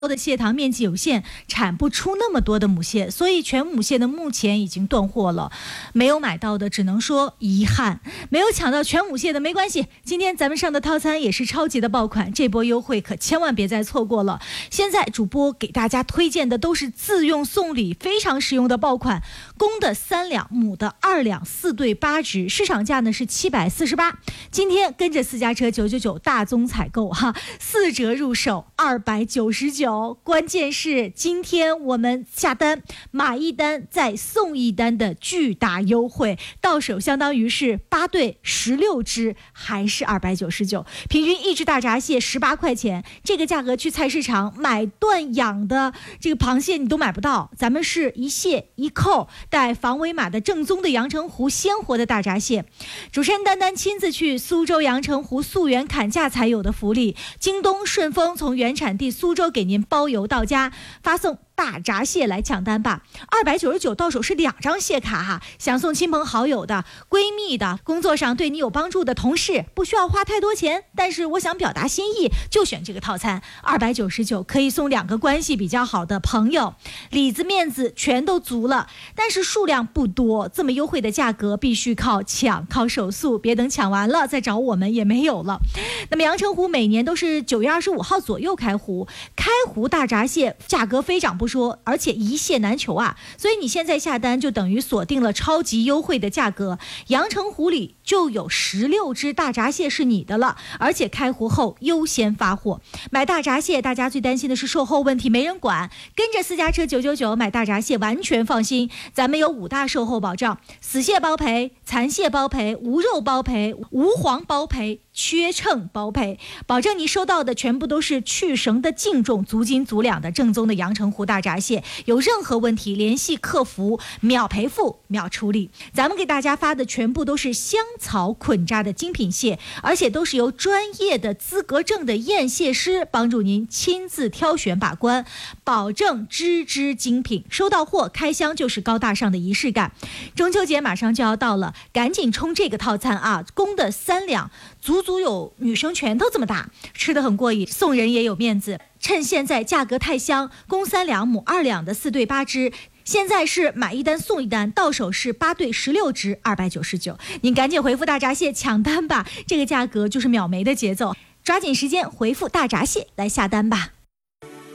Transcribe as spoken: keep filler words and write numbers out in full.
的蟹塘面积有限，产不出那么多的母蟹，所以全母蟹的目前已经断货了。没有买到的只能说遗憾，没有抢到全母蟹的没关系。今天咱们上的套餐也是超级的爆款，这波优惠可千万别再错过了。现在主播给大家推荐的都是自用送礼非常实用的爆款，公的三两，母的二两，四对八只，市场价呢是七百四十八。今天跟着私家车九九九大宗采购哈，四折入手二百九十九。关键是今天我们下单买一单再送一单的巨大优惠，到手相当于是八对十六只，还是二百九十九，平均一只大闸蟹十八块钱。这个价格去菜市场买断养的这个螃蟹你都买不到，咱们是一蟹一扣带防伪码的正宗的阳澄湖鲜活的大闸蟹。主持人丹丹亲自去苏州阳澄湖溯源砍价才有的福利，京东顺丰从原产地苏州给您包邮到家，发送大闸蟹来抢单吧，二百九十九到手是两张蟹卡哈，想送亲朋好友的、闺蜜的、工作上对你有帮助的同事，不需要花太多钱，但是我想表达心意，就选这个套餐，二百九十九可以送两个关系比较好的朋友，里子面子全都足了，但是数量不多，这么优惠的价格必须靠抢，靠手速，别等抢完了再找我们也没有了。那么阳澄湖每年都是九月二十五号左右开湖，开湖大闸蟹价格飞涨不说，而且一蟹难求啊，所以你现在下单就等于锁定了超级优惠的价格，阳澄湖里就有十六只大闸蟹是你的了，而且开湖后优先发货。买大闸蟹大家最担心的是售后问题没人管，跟着私家车九九九买大闸蟹完全放心，咱们有五大售后保障，死蟹包赔，残蟹包赔，无肉包赔，无黄包赔，缺秤包赔，保证你收到的全部都是去绳的净重，足斤足两的正宗的阳澄湖大闸蟹，有任何问题联系客服，秒赔付秒处理。咱们给大家发的全部都是香草捆扎的精品蟹，而且都是由专业的资格证的验蟹师帮助您亲自挑选把关，保证只只精品。收到货开箱就是高大上的仪式感。中秋节马上就要到了，赶紧冲这个套餐啊！公的三两，足足有女生拳头这么大，吃得很过瘾，送人也有面子。趁现在价格太香，公三两母二两的四对八只，现在是买一单送一单，到手是八对十六只，二百九十九。您赶紧回复大闸蟹抢单吧，这个价格就是秒没的节奏，抓紧时间回复大闸蟹来下单吧。